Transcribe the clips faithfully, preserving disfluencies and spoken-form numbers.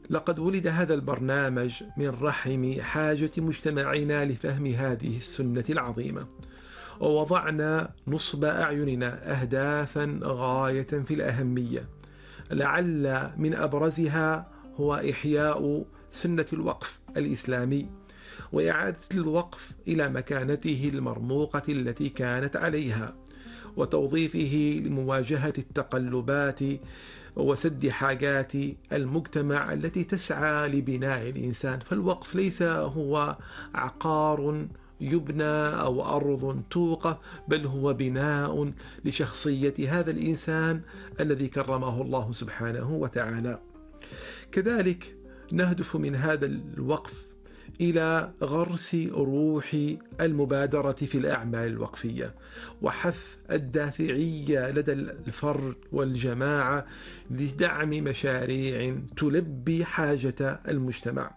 لقد ولد هذا البرنامج من رحم حاجة مجتمعنا لفهم هذه السنة العظيمة، ووضعنا نصب أعيننا أهدافا غاية في الأهمية، لعل من أبرزها هو إحياء سنة الوقف الإسلامي، وإعادة الوقف إلى مكانته المرموقة التي كانت عليها، وتوظيفه لمواجهة التقلبات وسد حاجات المجتمع التي تسعى لبناء الإنسان. فالوقف ليس هو عقار يبنى أو أرض توقف، بل هو بناء لشخصية هذا الإنسان الذي كرمه الله سبحانه وتعالى. كذلك نهدف من هذا الوقف إلى غرس روح المبادرة في الأعمال الوقفية، وحث الدافعية لدى الفرد والجماعة لدعم مشاريع تلبي حاجة المجتمع.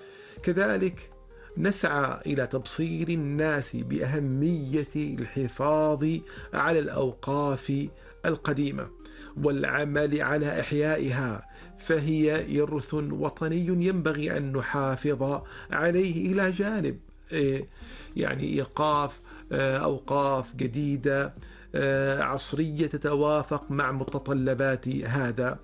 كذلك نسعى إلى تبصير الناس بأهمية الحفاظ على الأوقاف القديمة والعمل على إحيائها، فهي إرث وطني ينبغي أن نحافظ عليه، إلى جانب يعني إيقاف أوقاف جديدة عصرية تتوافق مع متطلبات هذا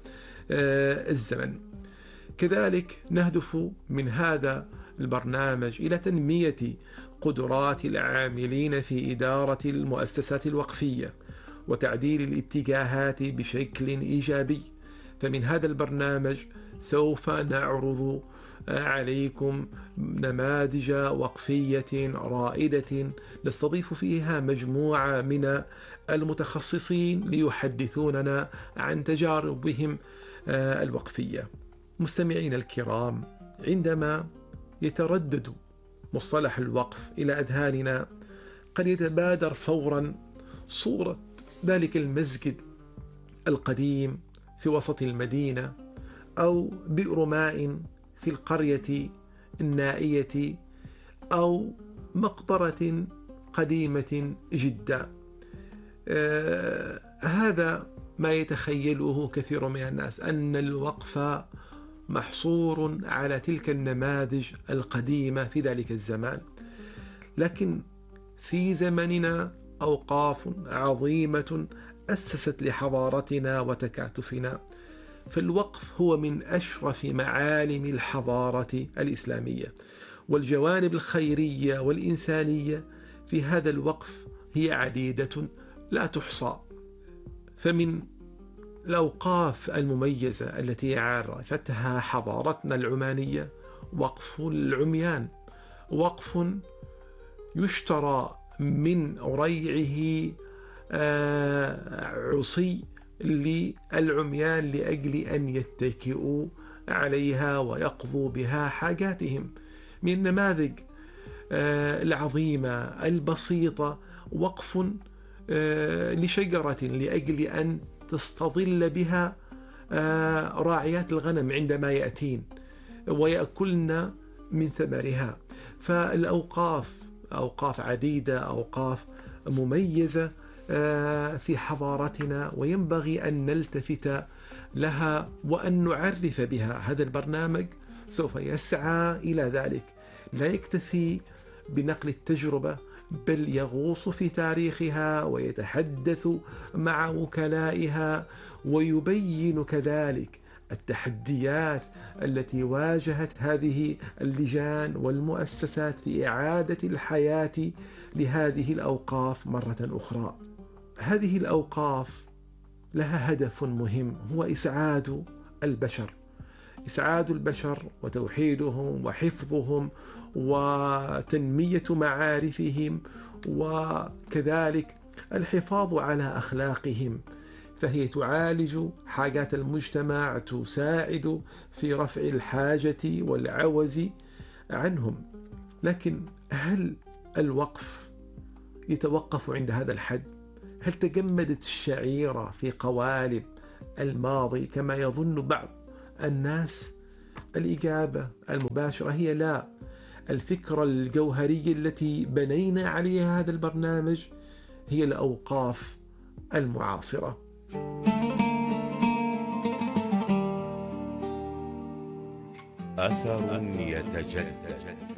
الزمن. كذلك نهدف من هذا البرنامج إلى تنمية قدرات العاملين في إدارة المؤسسات الوقفية وتعديل الاتجاهات بشكل إيجابي. فمن هذا البرنامج سوف نعرض عليكم نماذج وقفية رائدة نستضيف فيها مجموعة من المتخصصين ليحدثوننا عن تجاربهم الوقفية. مستمعين الكرام، عندما يتردد مصطلح الوقف إلى أذهاننا قد يتبادر فورا صورة ذلك المسجد القديم في وسط المدينة، أو بئر ماء في القرية النائية، أو مقبرة قديمة جدا. آه هذا ما يتخيله كثير من الناس، أن الوقف محصور على تلك النماذج القديمة في ذلك الزمان. لكن في زمننا أوقاف عظيمة أسست لحضارتنا وتكاتفنا، فالوقف هو من أشرف معالم الحضارة الإسلامية، والجوانب الخيرية والإنسانية في هذا الوقف هي عديدة لا تحصى. فمن الأوقاف المميزة التي عرفتها حضارتنا العمانية وقف العميان، وقف يشترى من ريعه عصي للعميان لأجل أن يتكئوا عليها ويقضوا بها حاجاتهم. من النماذج العظيمة البسيطة وقف لشجرة لأجل أن تستظل بها راعيات الغنم عندما يأتين ويأكلن من ثمرها. فالأوقاف أوقاف عديدة، أوقاف مميزة في حضارتنا، وينبغي أن نلتفت لها وأن نعرف بها. هذا البرنامج سوف يسعى إلى ذلك، لا يكتفي بنقل التجربة، بل يغوص في تاريخها ويتحدث مع وكلائها، ويبين كذلك التحديات التي واجهت هذه اللجان والمؤسسات في إعادة الحياة لهذه الأوقاف مرة أخرى. هذه الأوقاف لها هدف مهم، هو إسعاد البشر، إسعاد البشر وتوحيدهم وحفظهم وتنمية معارفهم، وكذلك الحفاظ على أخلاقهم. فهي تعالج حاجات المجتمع، تساعد في رفع الحاجة والعوز عنهم. لكن هل الوقف يتوقف عند هذا الحد؟ هل تجمدت الشعيرة في قوالب الماضي كما يظن بعض الناس؟ الإجابة المباشرة هي لا. الفكرة الجوهرية التي بنينا عليها هذا البرنامج هي الأوقاف المعاصرة. أثر يتجدد.